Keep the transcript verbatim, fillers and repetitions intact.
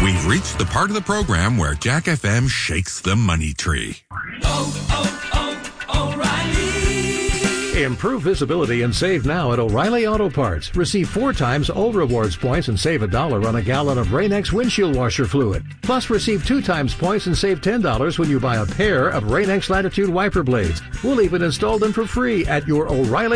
We've reached the part of the program where Jack F M shakes the money tree. Oh, oh, oh, O'Reilly. Improve visibility and save now at O'Reilly Auto Parts. Receive four times O Rewards points and save a dollar on a gallon of Rain-X windshield washer fluid. Plus, receive two times points and save ten dollars when you buy a pair of Rain-X Latitude wiper blades. We'll even install them for free at your O'Reilly